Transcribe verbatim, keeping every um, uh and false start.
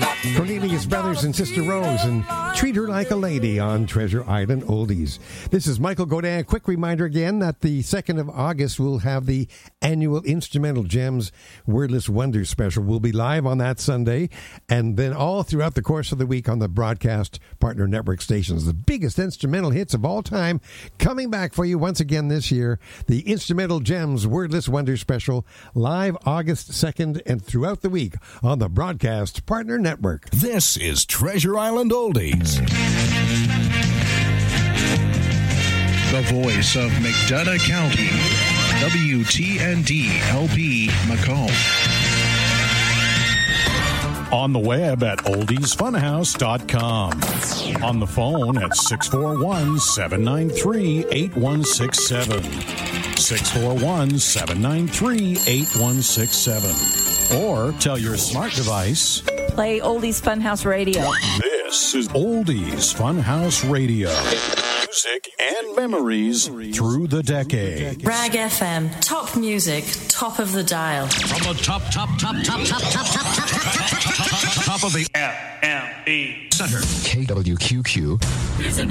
Cornelius Brothers and Sister Rose and Treat Her Like a Lady on Treasure Island Oldies. This is Michael Godin. A quick reminder again that the second of August we'll have the annual Instrumental Gems Wordless Wonders special. We'll be live on that Sunday and then all throughout the course of the week on the broadcast partner network stations. The biggest instrumental hits of all time coming back for you once again this year. The Instrumental Gems Wordless Wonders special live August second and throughout the week on the broadcast partner network. This is Treasure Island Oldies. The voice of McDonough County, W T N D L P Macomb. On the web at oldies funhouse dot com. On the phone at six four one, seven nine three, eight one six seven. six four one, seven nine three, eight one six seven. Or tell your smart device, play Oldies Funhouse Radio. This is Oldies Funhouse Radio. Music and memories through the decade. Rag F M, top music, top of the dial. From the top, top, top, top, top, top, top, top, top, top, top of the F M E Center. K W Q Q. Here's a